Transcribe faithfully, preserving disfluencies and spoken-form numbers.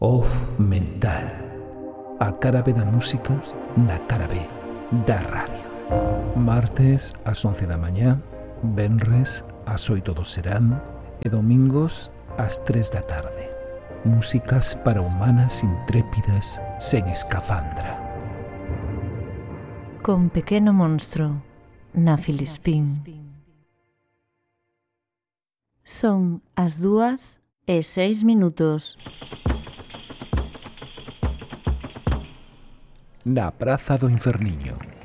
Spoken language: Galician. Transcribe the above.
Off Mental. A cara B da música na cara B da radio. Martes ás once da mañá, venres ás oito do serán e domingos ás tres da tarde. Músicas para humanas intrépidas sen escafandra. Con Pequeno Monstro, na Filispín. Son as dúas e seis minutos. Na Praza do Inferniño.